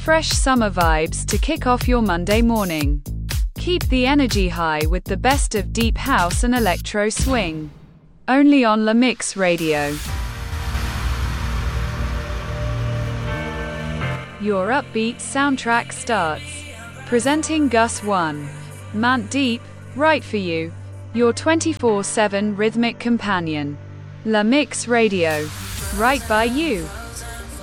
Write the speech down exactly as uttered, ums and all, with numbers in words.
fresh summer vibes to kick off your Monday morning. Keep the energy high with the best of deep house and electro swing. Only on La Mix Radio. Your upbeat soundtrack starts. Presenting Gus One. Mant Deep, right for you. Your twenty-four seven rhythmic companion. La Mix Radio. Right by you.